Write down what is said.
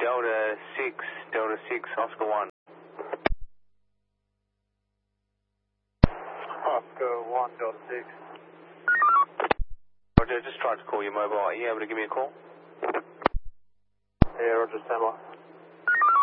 Delta 6, Oscar 1. Oscar 1, Delta 6. Roger, just tried to call your mobile. Are you able to give me a call? Yeah, Roger, stand by.